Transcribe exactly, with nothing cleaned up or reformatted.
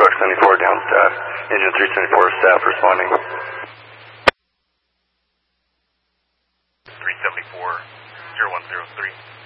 Truck seventy-four down staff. Engine three seventy-four staff responding. three seventy-four, zero one zero three.